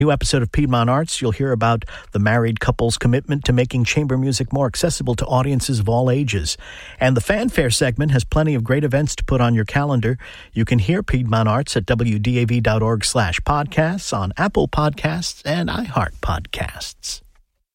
New episode of Piedmont Arts, you'll hear about the married couple's commitment to making chamber music more accessible to audiences of all ages. And the Fanfare segment has plenty of great events to put on your calendar. You can hear Piedmont Arts at wdav.org/podcasts, on Apple Podcasts and iHeart Podcasts.